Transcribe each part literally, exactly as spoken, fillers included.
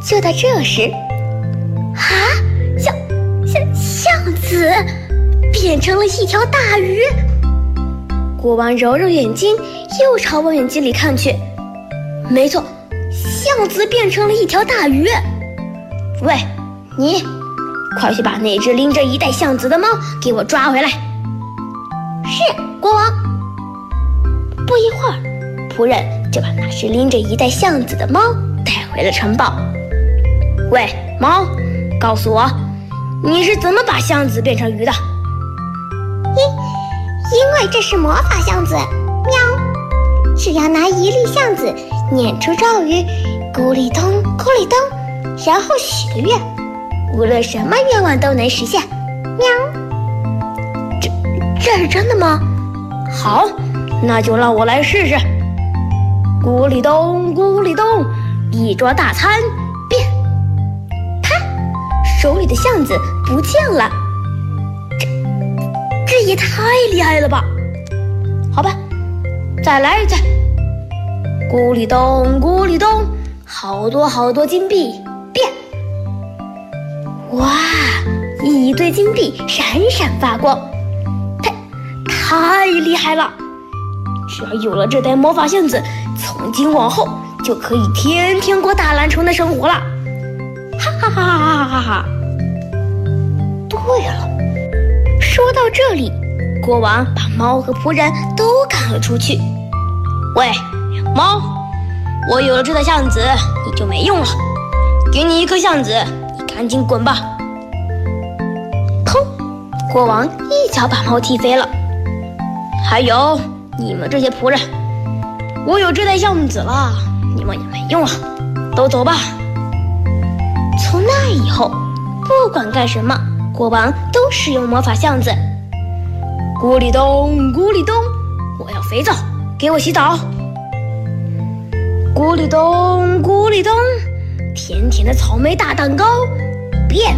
就在这时，啊，巷巷巷子变成了一条大鱼。国王揉揉眼睛，又朝望远镜里看去。没错，巷子变成了一条大鱼。喂，你，快去把那只拎着一袋橡子的猫给我抓回来。是，国王。不一会儿，仆人就把那只拎着一袋橡子的猫带回了城堡。喂，猫，告诉我，你是怎么把橡子变成鱼的？ 因因为这是魔法橡子，喵！只要拿一粒橡子念出咒语，咕哩咚咕哩咚，然后许个愿，无论什么愿望都能实现，喵！ 这这是真的吗？好，那就让我来试试。咕哩咚咕哩咚，一桌大餐变。啪，手里的橡子不见了。这这也太厉害了吧！好吧，再来一次。咕哩咚咕哩咚，好多好多金币变。哇，一堆金币闪闪发光，太太厉害了！只要有了这袋魔法橡子，从今往后就可以天天过大懒虫的生活了！哈哈哈哈哈哈哈！对了，说到这里，国王把猫和仆人都赶了出去。喂，猫，我有了这袋橡子，你就没用了。给你一颗橡子，你赶紧滚吧！砰！国王一脚把猫踢飞了。还有你们这些仆人，我有这袋橡子了，你们也没用了，都走吧。从那以后，不管干什么，国王都使用魔法橡子。咕哩咚咕哩咚，我要肥皂，给我洗澡。咕哩咚咕哩咚，甜甜的草莓大蛋糕变。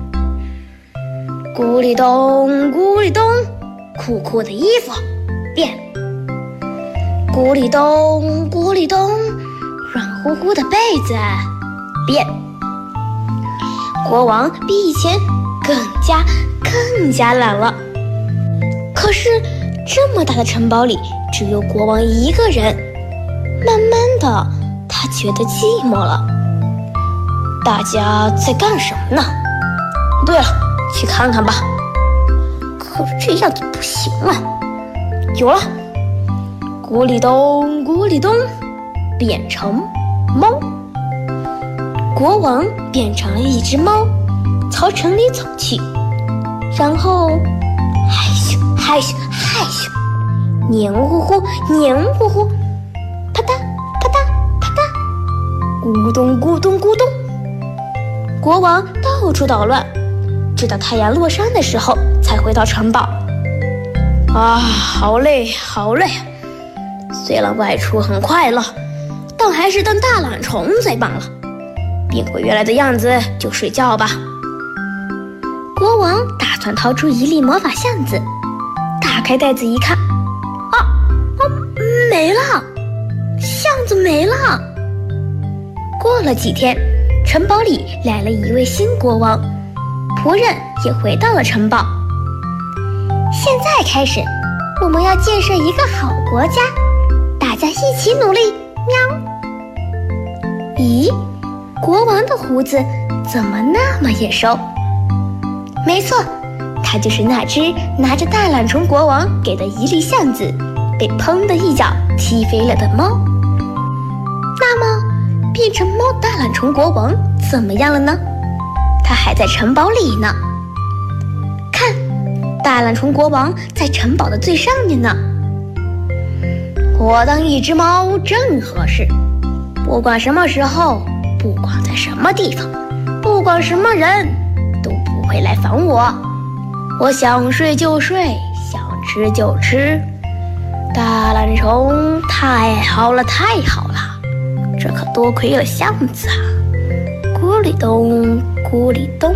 咕哩咚咕哩咚，酷酷的衣服变。咕哩咚咕哩咚，软乎乎的被子变。国王比以前更加更加懒了。可是这么大的城堡里只有国王一个人，慢慢的他觉得寂寞了。大家在干什么呢？对了，去看看吧。可是这样子不行啊。有了，咕哩咚咕哩咚，变成猫。国王变成了一只猫，朝城里走去，然后害羞害羞害羞，黏糊糊黏糊糊，啪嗒啪嗒啪嗒，咕咚咕咚咕咚。国王到处捣乱，直到太阳落山的时候才回到城堡。啊，好累好累！虽然外出很快乐，但还是当大懒虫最棒了。变回原来的样子就睡觉吧。国王打算掏出一粒魔法橡子，打开袋子一看，啊啊，没了，橡子没了。过了几天，城堡里来了一位新国王，仆人也回到了城堡。现在开始，我们要建设一个好国家，大家一起努力，喵。咦，国王的胡子怎么那么眼熟？没错，他就是那只拿着大懒虫国王给的一粒橡子，被砰的一脚踢飞了的猫。那么，变成猫大懒虫国王怎么样了呢？他还在城堡里呢。看，大懒虫国王在城堡的最上面呢。我当一只猫正合适，不管什么时候，不管在什么地方，不管什么人，都不会来烦我。我想睡就睡，想吃就吃。大懒虫太好了，太好了，这可多亏了橡子啊！咕哩咚，咕哩咚。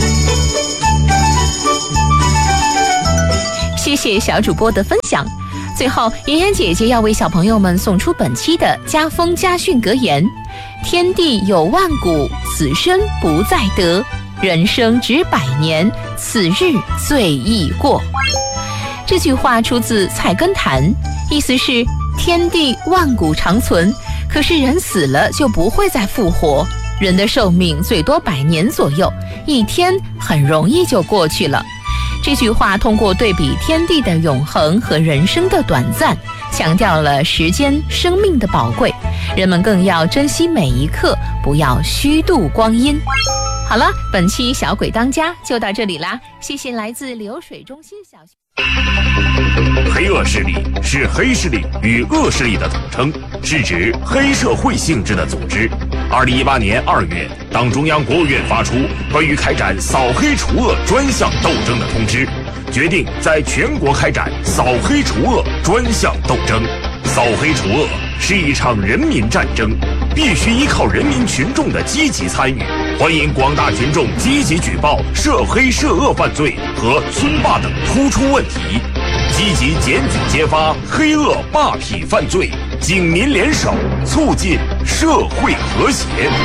谢谢小主播的分享。 最后，妍妍姐姐要为小朋友们送出本期的家风家训格言：天地有万古，此生不再得；人生只百年，此日最易过。这句话出自《菜根谭》，意思是天地万古长存，可是人死了就不会再复活。人的寿命最多百年左右，一天很容易就过去了。这句话通过对比天地的永恒和人生的短暂，强调了时间生命的宝贵，人们更要珍惜每一刻，不要虚度光阴。好了，本期小鬼当家就到这里啦，谢谢来自流水中心小学。 黑恶势力是黑势力与恶势力的统称，是指黑社会性质的组织。二零一八年二月，党中央、国务院发出关于开展扫黑除恶专项斗争的通知，决定在全国开展扫黑除恶专项斗争。扫黑除恶是一场人民战争，必须依靠人民群众的积极参与。欢迎广大群众积极举报涉黑涉恶犯罪和村霸等突出问题，积极检举揭发黑恶霸痞犯罪，警民联手，促进社会和谐。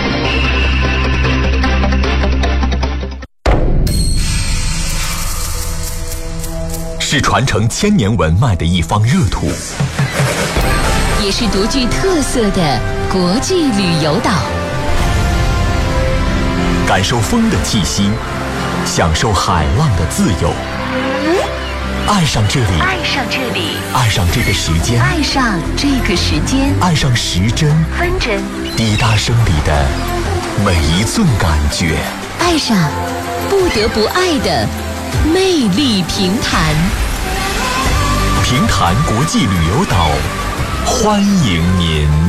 是传承千年文脉的一方热土， 也是独具特色的国际旅游岛。 感受风的气息，享受海浪的自由，爱上这里， 爱上这里， 爱上这个时间， 爱上这个时间， 爱上时针分针滴答声里的每一寸感觉， 爱上不得不爱的魅力平潭。 平潭国际旅游岛，欢迎您。